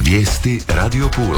Vijesti Radio Pule.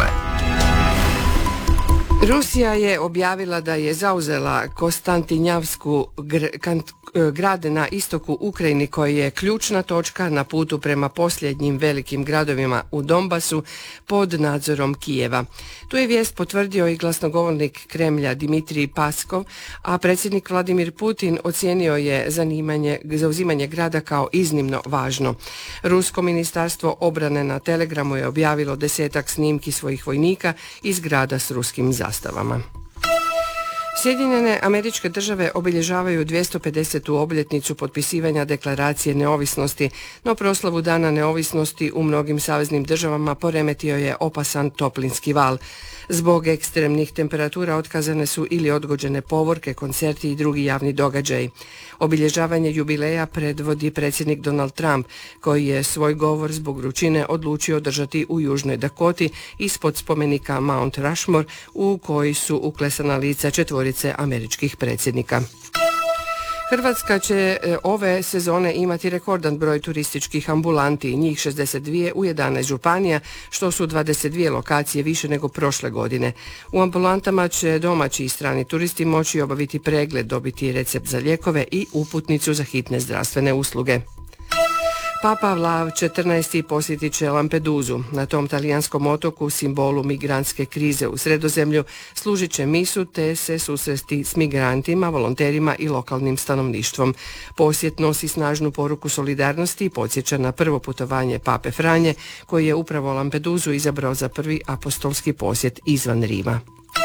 Rusija je objavila da je zauzela Kostantinjavsku grad na istoku Ukrajini koji je ključna točka na putu prema posljednjim velikim gradovima u Donbasu pod nadzorom Kijeva. Tu je vijest potvrdio i glasnogovornik Kremlja Dimitrij Paskov, a predsjednik Vladimir Putin ocijenio je zauzimanje grada kao iznimno važno. Rusko ministarstvo obrane na Telegramu je objavilo 10-ak snimki svojih vojnika iz grada s ruskim zastavama. Sjedinjene Američke Države obilježavaju 250. obljetnicu potpisivanja Deklaracije neovisnosti, no proslavu Dana neovisnosti u mnogim saveznim državama poremetio je opasan toplinski val. Zbog ekstremnih temperatura otkazane su ili odgođene povorke, koncerti i drugi javni događaji. Obilježavanje jubileja predvodi predsjednik Donald Trump, koji je svoj govor zbog vrućine odlučio držati u Južnoj Dakoti ispod spomenika Mount Rushmore u koji su uklesana lica četvorice američkih predsjednika. Hrvatska će ove sezone imati rekordan broj turističkih ambulanti, njih 62 u 11 županija, što su 22 lokacije više nego prošle godine. U ambulantama će domaći i strani turisti moći obaviti pregled, dobiti recept za lijekove i uputnicu za hitne zdravstvene usluge. Papa Vlav XIV. Posjetit će Lampeduzu. Na tom talijanskom otoku, simbolu migrantske krize u Sredozemlju, služit će misu te se susresti s migrantima, volonterima i lokalnim stanovništvom. Posjet nosi snažnu poruku solidarnosti i podsjeća na prvo putovanje Pape Franje, koji je upravo Lampeduzu izabrao za prvi apostolski posjet izvan Rima.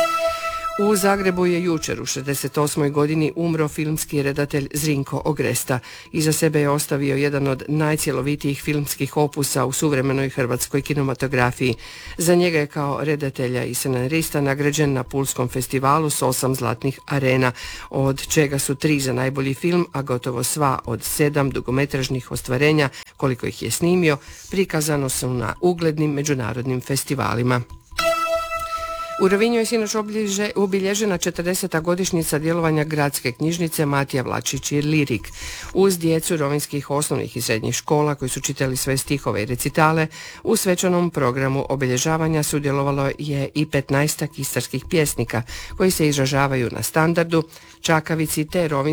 U Zagrebu je jučer u 68. godini umro filmski redatelj Zrinko Ogresta. Iza sebe je ostavio jedan od najcjelovitijih filmskih opusa u suvremenoj hrvatskoj kinematografiji. Za njega je kao redatelja i scenarista nagrađen na Pulskom festivalu s 8 zlatnih arena, od čega su 3 za najbolji film, a gotovo sva od 7 dugometražnih ostvarenja, koliko ih je snimio, prikazano su na uglednim međunarodnim festivalima. U Rovinju je sinoć obilježena 40. godišnjica djelovanja gradske knjižnice Matija Vlačić i Lirik. Uz djecu rovinskih osnovnih i srednjih škola koji su čitali sve stihove i recitale, u svečanom programu obilježavanja sudjelovalo je i 15 istarskih pjesnika koji se izražavaju na standardu, čakavici te rovinskih